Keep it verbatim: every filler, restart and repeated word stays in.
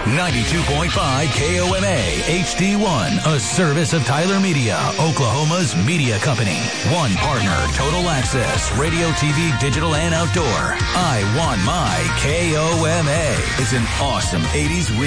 ninety-two point five K O M A H D one, a service of Tyler Media, Oklahoma's media company. One partner, Total Access, radio, T V, digital, and outdoor. I Want My K O M A is an awesome eighties